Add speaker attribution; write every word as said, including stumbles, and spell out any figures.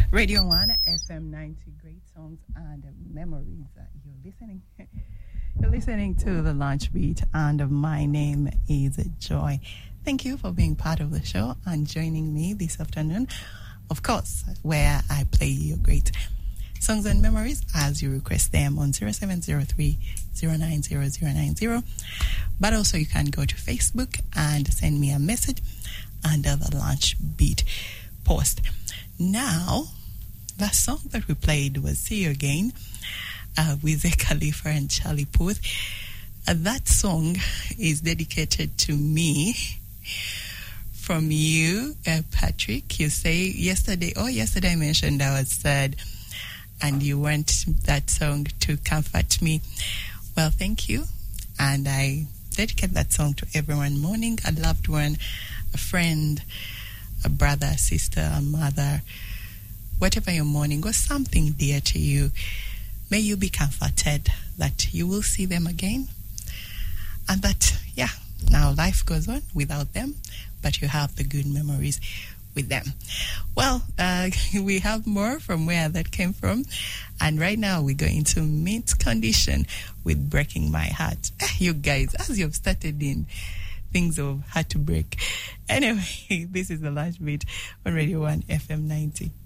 Speaker 1: Radio one, F M ninety, great songs and memories. Uh, you're listening. You're listening to the Launch Beat, and my name is Joy. Thank you for being part of the show and joining me this afternoon, of course, where I play your great songs and memories as you request them on zero seven zero three, zero nine zero, zero nine zero. But also you can go to Facebook and send me a message under the Launch Beat post. Now, the song that we played was See You Again uh, with Khalifa and Charlie Puth. Uh, that song is dedicated to me from you, uh, Patrick. You say yesterday, oh, yesterday I mentioned I was sad and you want that song to comfort me. Well, thank you. And I dedicate that song to everyone mourning a loved one, a friend, a brother, a sister, a mother, whatever you're mourning or something dear to you. May you be comforted that you will see them again and that, yeah, now life goes on without them, but you have the good memories with them. Well, uh, we have more from where that came from, and right now we're going to Mint Condition with Breaking My Heart. You guys, as you've started in, things have had to break. Anyway, this is the Launch Beat on Radio one F M ninety.